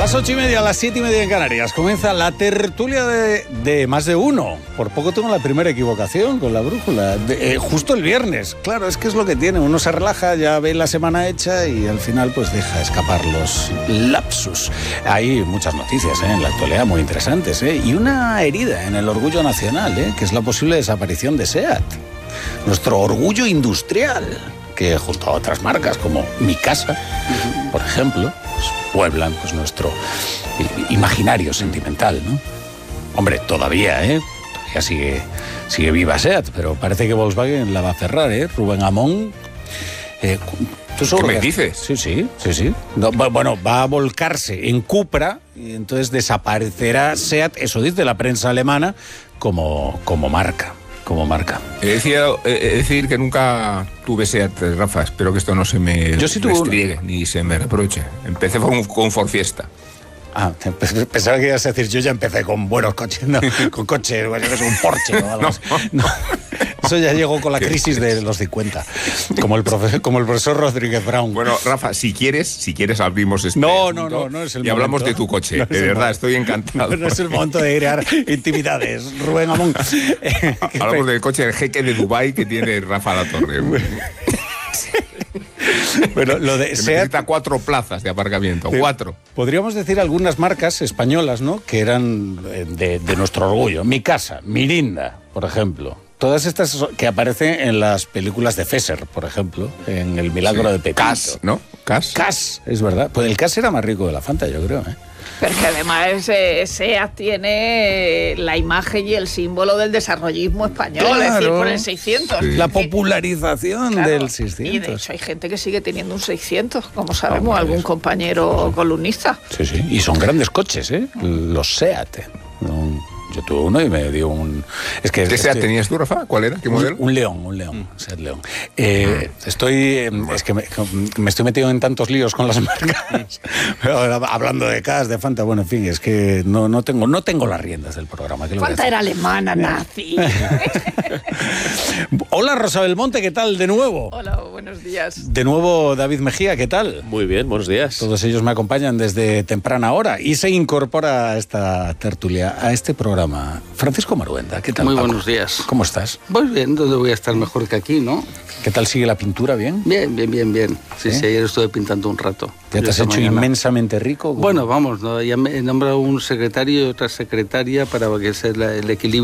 Las 8:30, las 7:30 en Canarias. Comienza la tertulia de más de uno. Por poco tengo la primera equivocación con la brújula. Justo el viernes. Claro, es que es lo que tiene. Uno se relaja, ya ve la semana hecha y al final pues deja escapar los lapsus. Hay muchas noticias en la actualidad muy interesantes. Y una herida en el orgullo nacional, que es la posible desaparición de SEAT. Nuestro orgullo industrial, que junto a otras marcas como Mi Casa, por ejemplo, pues, pueblan pues, nuestro imaginario sentimental, ¿no? Hombre, todavía sigue viva SEAT, pero parece que Volkswagen la va a cerrar, Rubén Amón. ¿Qué me dices? Sí. No, bueno, va a volcarse en Cupra y entonces desaparecerá SEAT, eso dice la prensa alemana, como marca. He de decir que nunca tuve SEAT, Rafa. Espero que esto no se me restriegue ni se me reproche. Empecé con Ford Fiesta. Ah, pensaba que ibas a decir, yo ya empecé con buenos coches, no, con coches, bueno, es un Porsche o algo así. No. Eso ya llegó con la crisis de los 50, como el profesor Rodríguez Brown. Bueno, Rafa, si quieres abrimos este No, punto no es el momento. Y hablamos de tu coche, de verdad, estoy encantado. No es el momento de crear intimidades, Rubén Amón. Hablamos del coche del jeque de Dubái que tiene Rafa Latorre. Bueno, lo de SEAT necesita 4 plazas de aparcamiento, 4. Podríamos decir algunas marcas españolas, ¿no?, que eran de nuestro orgullo. Mi Casa, Mirinda, por ejemplo. Todas estas que aparecen en las películas de Fesser, por ejemplo, en El Milagro de Pepito. Cas, ¿no? Cas, es verdad. Pues el Cas era más rico de la Fanta, yo creo, Pero que además SEAT tiene la imagen y el símbolo del desarrollismo español, claro, es decir, por el 600. Sí. La popularización del 600. Y de hecho hay gente que sigue teniendo un 600, como sabemos, algún compañero columnista. Sí. Y son grandes coches, los SEAT. Yo tuve uno y me dio un... ¿Qué SEAT tenías tú, Rafa? ¿Cuál era? ¿Qué modelo? Un León, SEAT León. Es que me estoy metido en tantos líos con las marcas. Hablando de CAS, de Fanta, bueno, en fin, es que no tengo las riendas del programa. Fanta era alemana, nazi. Hola, Rosa Belmonte, ¿qué tal de nuevo? Hola, buenos días. De nuevo, David Mejía, ¿qué tal? Muy bien, buenos días. Todos ellos me acompañan desde temprana hora y se incorpora a esta tertulia, a este programa, Francisco Maruenda. ¿Qué tal, Muy Paco? buenos días. ¿Cómo estás? Pues bien, ¿dónde voy a estar mejor que aquí, no? ¿Qué tal sigue la pintura? ¿Bien? Bien. Sí, ayer estuve pintando un rato. ¿Ya te has hecho inmensamente rico? Bueno, vamos, ¿no? Ya me he nombrado un secretario y otra secretaria para que sea el equilibrio